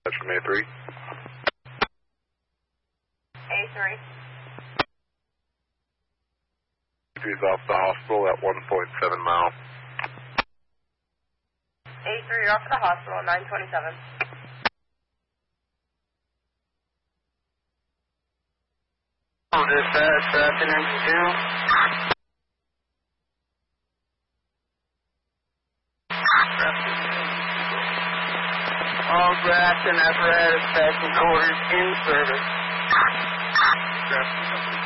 That's from A3. A3. A3's off the hospital at 1.7 miles. A3, you're off to the hospital, 927. Oh, dispatch, traffic engine 2. All graft and apparatus packing quarters in service.